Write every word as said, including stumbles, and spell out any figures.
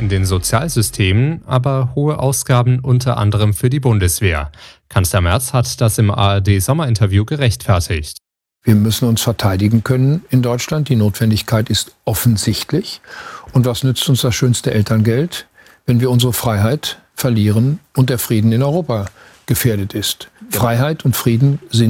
in den Sozialsystemen, aber hohe Ausgaben unter anderem für die Bundeswehr. Kanzler Merz hat das im A R D-Sommerinterview gerechtfertigt. Wir müssen uns verteidigen können in Deutschland. Die Notwendigkeit ist offensichtlich. Und was nützt uns das schönste Elterngeld, wenn wir unsere Freiheit verlieren und der Frieden in Europa gefährdet ist? Freiheit und Frieden sind